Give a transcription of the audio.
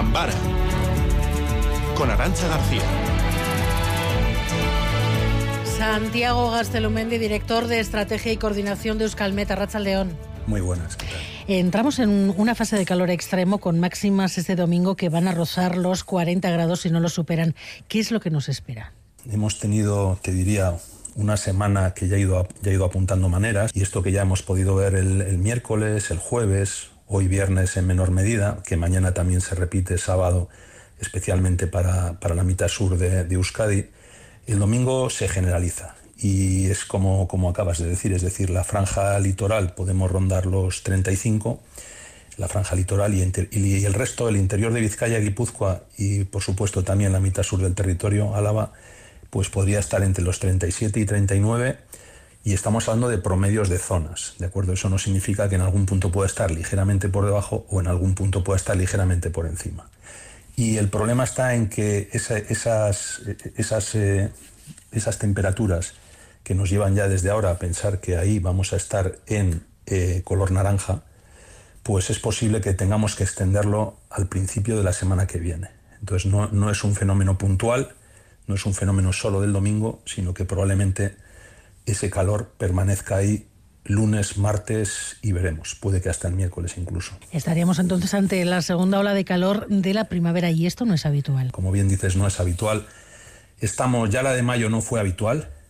Gambara con Arantxa García. Santiago Gaztelumendi, director de Estrategia y Coordinación de Euskalmet. Arratsaldeon. Muy buenas, ¿qué tal? Entramos en una fase de calor extremo con máximas este domingo que van a rozar los 40 grados si no lo superan. ¿Qué es lo que nos espera? Hemos tenido, te diría, una semana que ya ha ido apuntando maneras, y esto que ya hemos podido ver el miércoles, el jueves, hoy viernes en menor medida, que mañana también se repite sábado, especialmente para la mitad sur de Euskadi. El domingo se generaliza y es como acabas de decir, es decir, la franja litoral podemos rondar los 35, la franja litoral y el resto, el interior de Vizcaya, Guipúzcoa y por supuesto también la mitad sur del territorio, Álava, pues podría estar entre los 37 y 39, y estamos hablando de promedios de zonas, ¿de acuerdo? Eso no significa que en algún punto pueda estar ligeramente por debajo o en algún punto pueda estar ligeramente por encima. Y el problema está en que esas temperaturas que nos llevan ya desde ahora a pensar que ahí vamos a estar en color naranja, pues es posible que tengamos que extenderlo al principio de la semana que viene. Entonces no es un fenómeno puntual, no es un fenómeno solo del domingo, sino que probablemente ese calor permanezca ahí lunes, martes y veremos, puede que hasta el miércoles incluso. Estaríamos entonces ante la segunda ola de calor de la primavera y esto no es habitual. Como bien dices, no es habitual. Ya la de mayo no fue habitual,